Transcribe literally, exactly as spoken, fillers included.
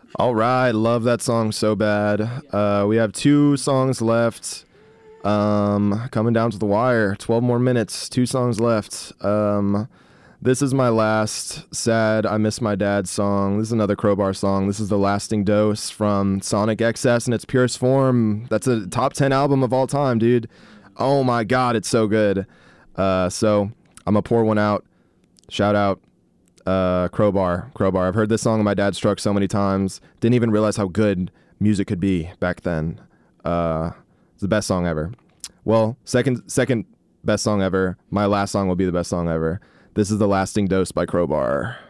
All right, love that song so bad. Uh, we have two songs left. Um, coming down to the wire. twelve more minutes. Two songs left. Um, this is my last sad I Miss My Dad song. This is another Crowbar song. This is The Lasting Dose from Sonic X S in its purest form. That's a top ten album of all time, dude. Oh my God, it's so good. Uh, so I'm gonna pour one out. Shout out. Uh, Crowbar, Crowbar. I've heard this song in my dad's truck so many times. Didn't even realize how good music could be back then. Uh, it's the best song ever. Well, second, second best song ever. My last song will be the best song ever. This is The Lasting Dose by Crowbar.